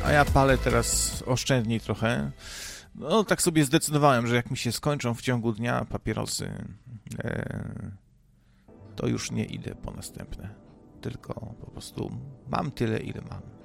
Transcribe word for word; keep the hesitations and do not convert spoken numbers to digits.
a ja palę teraz oszczędniej trochę. No, tak sobie zdecydowałem, że jak mi się skończą w ciągu dnia papierosy, e, to już nie idę po następne. Tylko po prostu mam tyle, ile mam.